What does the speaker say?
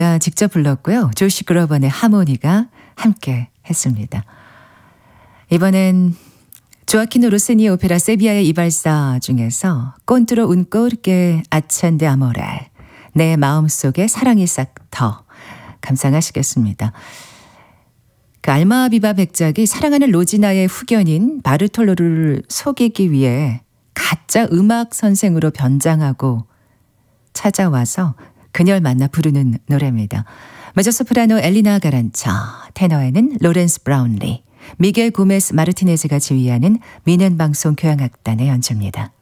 직접 불렀고요. 조시 그로번의 하모니가 함께 했습니다. 이번엔 조아키노 로시니 오페라 세비야의 이발사 중에서 콘트로 un corque accende amore, 내 마음속에 사랑이 싹 터 감상하시겠습니다. 그 알마비바 백작이 사랑하는 로지나의 후견인 바르톨로를 속이기 위해 가짜 음악 선생으로 변장하고 찾아와서 그녀를 만나 부르는 노래입니다. 메조소프라노 엘리나 가란차, 테너에는 로렌스 브라운리, 미겔 고메스 마르티네즈가 지휘하는 미넨 방송 교향악단의 연주입니다.